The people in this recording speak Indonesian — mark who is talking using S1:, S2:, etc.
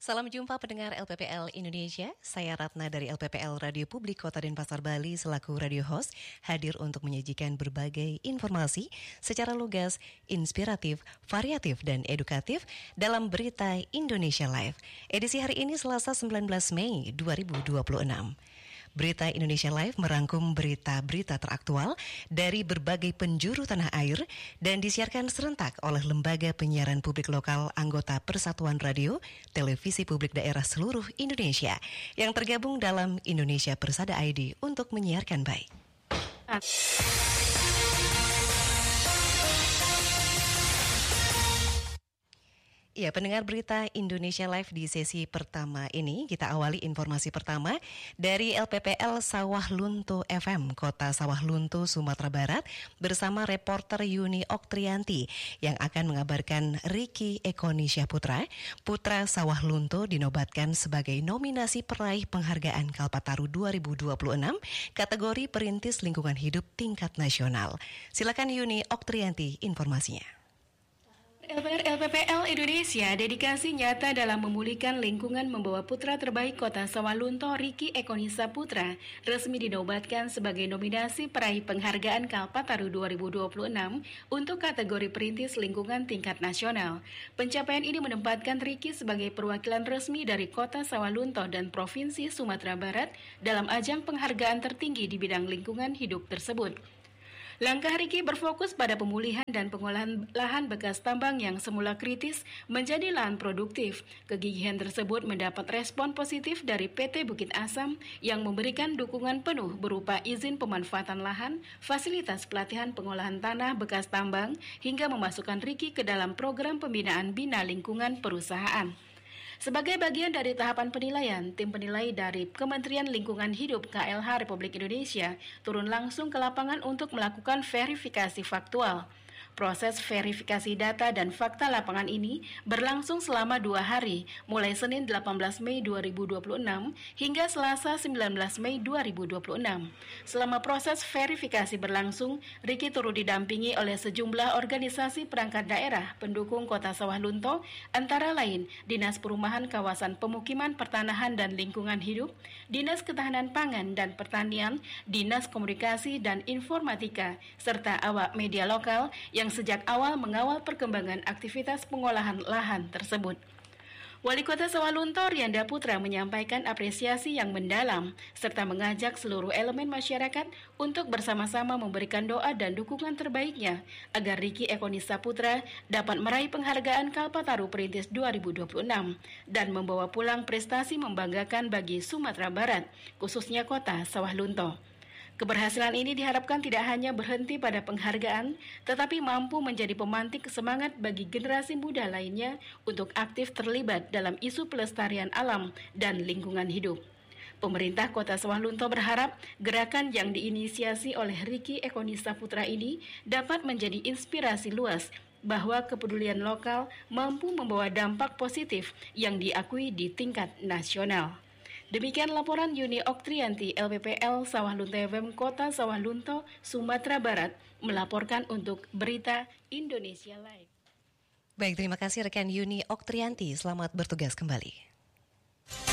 S1: Salam jumpa pendengar LPPL Indonesia. Saya Ratna dari LPPL Radio Publik Kota Denpasar, Bali selaku radio host hadir untuk menyajikan berbagai informasi secara lugas, inspiratif, variatif, dan edukatif dalam Berita Indonesia Live. Edisi hari ini Selasa 19 Mei 2026. Berita Indonesia Live merangkum berita-berita teraktual dari berbagai penjuru tanah air dan disiarkan serentak oleh Lembaga Penyiaran Publik Lokal anggota Persatuan Radio, Televisi Publik Daerah seluruh Indonesia yang tergabung dalam Indonesia Persada ID untuk menyiarkan baik. Ya, pendengar Berita Indonesia Live di sesi pertama ini, kita awali informasi pertama dari LPPL Sawah Lunto FM, Kota Sawah Lunto, Sumatera Barat, bersama reporter Yuni Oktrianti yang akan mengabarkan Ricky Ekoni Syahputra, putra Sawah Lunto, dinobatkan sebagai nominasi peraih penghargaan Kalpataru 2026 kategori perintis lingkungan hidup tingkat nasional. Silakan Yuni Oktrianti informasinya.
S2: LPPL Indonesia dedikasi nyata dalam memulihkan lingkungan membawa putra terbaik Kota Sawah Lunto Ricky Ekoni Syahputra resmi dinobatkan sebagai nominasi peraih penghargaan Kalpataru 2026 untuk kategori perintis lingkungan tingkat nasional. Pencapaian ini menempatkan Ricky sebagai perwakilan resmi dari Kota Sawah Lunto dan Provinsi Sumatera Barat dalam ajang penghargaan tertinggi di bidang lingkungan hidup tersebut. Langkah Ricky berfokus pada pemulihan dan pengolahan lahan bekas tambang yang semula kritis menjadi lahan produktif. Kegigihan tersebut mendapat respon positif dari PT Bukit Asam yang memberikan dukungan penuh berupa izin pemanfaatan lahan, fasilitas pelatihan pengolahan tanah bekas tambang, hingga memasukkan Ricky ke dalam program pembinaan bina lingkungan perusahaan. Sebagai bagian dari tahapan penilaian, tim penilai dari Kementerian Lingkungan Hidup KLH Republik Indonesia turun langsung ke lapangan untuk melakukan verifikasi faktual. Proses verifikasi data dan fakta lapangan ini berlangsung selama 2 hari, mulai Senin 18 Mei 2026 hingga Selasa 19 Mei 2026. Selama proses verifikasi berlangsung, Ricky turut didampingi oleh sejumlah organisasi perangkat daerah pendukung Kota Sawah Lunto, antara lain Dinas Perumahan Kawasan Pemukiman Pertanahan dan Lingkungan Hidup, Dinas Ketahanan Pangan dan Pertanian, Dinas Komunikasi dan Informatika, serta awak media lokal yang sejak awal mengawal perkembangan aktivitas pengolahan lahan tersebut. Wali Kota Sawah Lunto Rianda Putra menyampaikan apresiasi yang mendalam serta mengajak seluruh elemen masyarakat untuk bersama-sama memberikan doa dan dukungan terbaiknya agar Ricky Ekoni Syahputra dapat meraih penghargaan Kalpataru Perintis 2026 dan membawa pulang prestasi membanggakan bagi Sumatera Barat, khususnya Kota Sawah Lunto. Keberhasilan ini diharapkan tidak hanya berhenti pada penghargaan, tetapi mampu menjadi pemantik semangat bagi generasi muda lainnya untuk aktif terlibat dalam isu pelestarian alam dan lingkungan hidup. Pemerintah Kota Sawah Lunto berharap gerakan yang diinisiasi oleh Ricky Ekoni Syahputra ini dapat menjadi inspirasi luas bahwa kepedulian lokal mampu membawa dampak positif yang diakui di tingkat nasional. Demikian laporan Yuni Oktrianti, LPPL Sawah Lunto FM Kota Sawah Lunto, Sumatera Barat, melaporkan untuk Berita Indonesia Live.
S1: Baik, terima kasih rekan Yuni Oktrianti. Selamat bertugas kembali.